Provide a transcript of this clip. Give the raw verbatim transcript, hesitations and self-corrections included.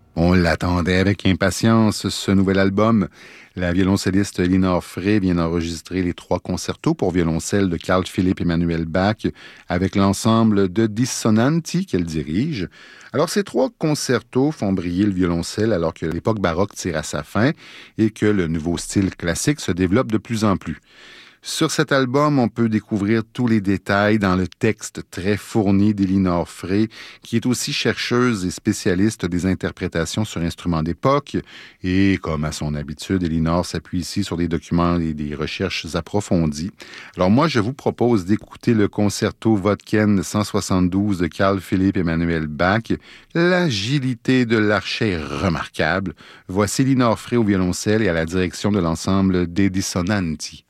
On l'attendait avec impatience, ce nouvel album. La violoncelliste Elinor Frey vient d'enregistrer les trois concertos pour violoncelle de Carl Philipp Emanuel Bach avec l'ensemble de Dissonanti qu'elle dirige. Alors, ces trois concertos font briller le violoncelle alors que l'époque baroque tire à sa fin et que le nouveau style classique se développe de plus en plus. Sur cet album, on peut découvrir tous les détails dans le texte très fourni d'Elinor Frey, qui est aussi chercheuse et spécialiste des interprétations sur instruments d'époque. Et comme à son habitude, Elinor s'appuie ici sur des documents et des recherches approfondies. Alors moi, je vous propose d'écouter le concerto Vodken cent soixante-douze de Carl Philipp Emanuel Bach. L'agilité de l'archet est remarquable. Voici Elinor Frey au violoncelle et à la direction de l'ensemble des Dissonanti.